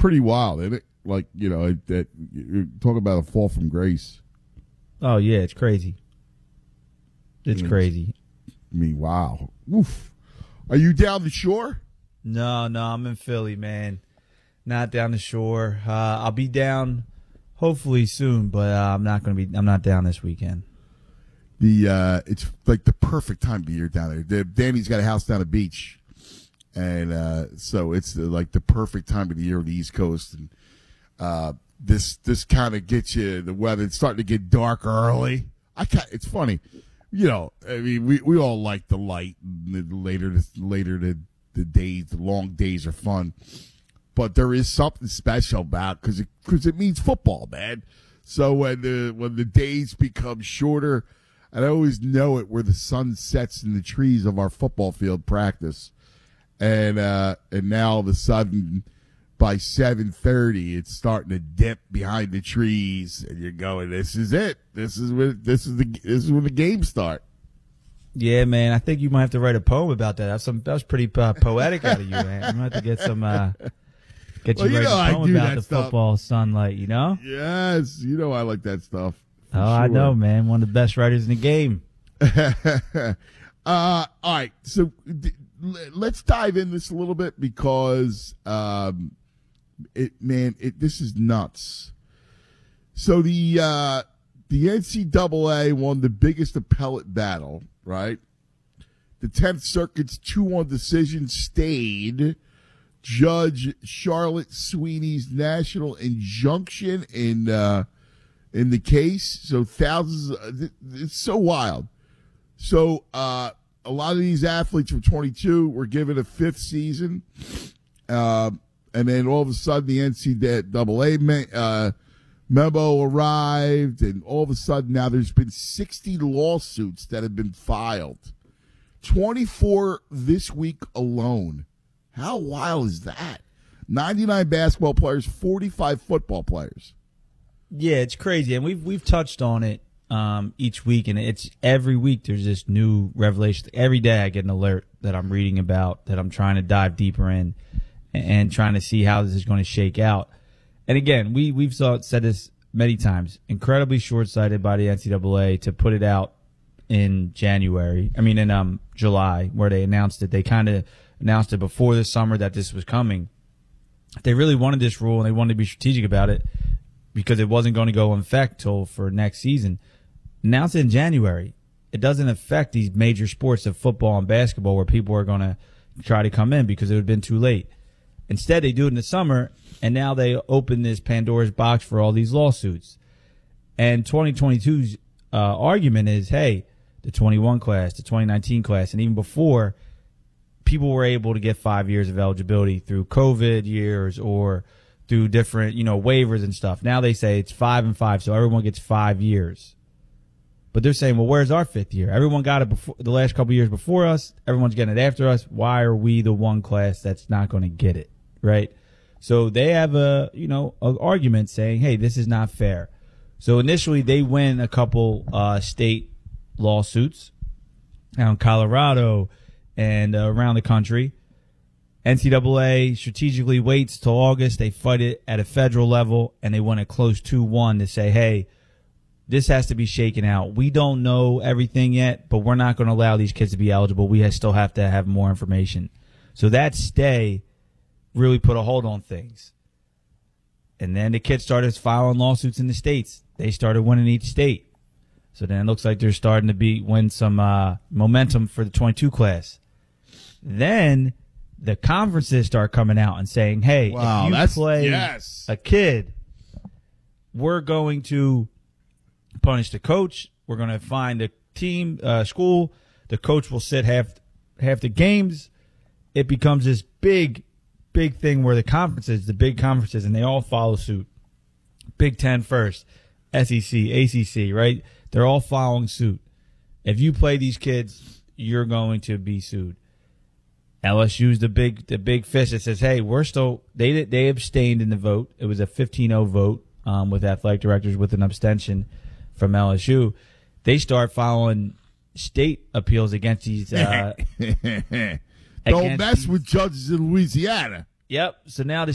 pretty wild, isn't it? Like, that you talk about a fall from grace. Oh, yeah, it's crazy. It's crazy. I mean, wow. Oof. Are you down the shore? No, I'm in Philly, man. Not down the shore. I'll be down hopefully soon, but I'm not down this weekend. It's like the perfect time of year down there. Danny's got a house down the beach, and so it's like the perfect time of the year on the East Coast. And this kind of gets you the weather. It's starting to get dark early. It's funny, I mean, we all like the light. And later the days, the long days are fun, but there is something special about because it means football, man. So when the days become shorter. And I always know it where the sun sets in the trees of our football field practice, and now all of a sudden, by 7:30, it's starting to dip behind the trees, and you're going, "This is it. This is when the games start." Yeah, man. I think you might have to write a poem about that. That was pretty poetic out of you, man. You might have to get some. Get you write a poem about the football sunlight. Yes, I like that stuff. Oh, sure. I know, man. One of the best writers in the game. All right, so let's dive in this a little bit because this is nuts. So the NCAA won the biggest appellate battle, right? The 10th Circuit's 2-1 decision stayed Judge Charlotte Sweeney's national injunction in the case. So thousands, it's so wild. So a lot of these athletes from 22 were given a 5th season. And then all of a sudden the NCAA memo arrived, and all of a sudden now there's been 60 lawsuits that have been filed. 24 this week alone. How wild is that? 99 basketball players, 45 football players. Yeah, it's crazy, and we've touched on it each week, and it's every week there's this new revelation. Every day I get an alert that I'm reading about, that I'm trying to dive deeper in, and trying to see how this is going to shake out. And again, we've said this many times. Incredibly short-sighted by the NCAA to put it out in July, where they announced it. They kind of announced it before the summer that this was coming. They really wanted this rule, and they wanted to be strategic about it, because it wasn't going to go in effect till for next season. Now it's in January. It doesn't affect these major sports of football and basketball where people are going to try to come in because it would have been too late. Instead, they do it in the summer, and now they open this Pandora's box for all these lawsuits. And 2022's argument is, hey, the 21 class, the 2019 class, and even before, people were able to get 5 years of eligibility through COVID years or through different, waivers and stuff. Now they say it's 5 and 5, so everyone gets 5 years. But they're saying, well, where's our 5th year? Everyone got it before the last couple of years before us. Everyone's getting it after us. Why are we the one class that's not going to get it, right? So they have an argument saying, hey, this is not fair. So initially they win a couple state lawsuits out in Colorado and around the country. NCAA strategically waits till August. They fight it at a federal level, and they win a close 2-1 to say, hey, this has to be shaken out. We don't know everything yet, but we're not going to allow these kids to be eligible. We still have to have more information. So that stay really put a hold on things. And then the kids started filing lawsuits in the states. They started winning each state. So then it looks like they're starting to win some momentum for the 22 class. Then the conferences start coming out and saying, hey, if you play a kid, we're going to punish the coach. We're going to find the team, school. The coach will sit half the games. It becomes this big thing where the big conferences, and they all follow suit. Big Ten first, SEC, ACC, right? They're all following suit. If you play these kids, you're going to be sued. LSU's the big fish that says, hey, they abstained in the vote. It was a 15-0 vote with athletic directors with an abstention from LSU. They start following state appeals against these. Don't mess with judges in Louisiana. Yep. So now the